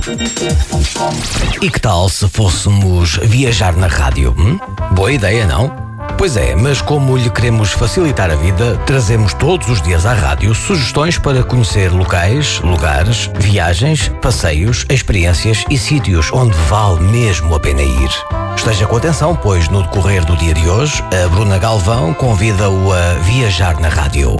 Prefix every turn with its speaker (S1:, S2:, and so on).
S1: E que tal se fôssemos viajar na rádio? Boa ideia, não? Pois é, mas como lhe queremos facilitar a vida, trazemos todos os dias à rádio sugestões para conhecer locais, lugares, viagens, passeios, experiências e sítios onde vale mesmo a pena ir. Esteja com atenção, pois no decorrer do dia de hoje, a Bruna Galvão convida-o a viajar na rádio.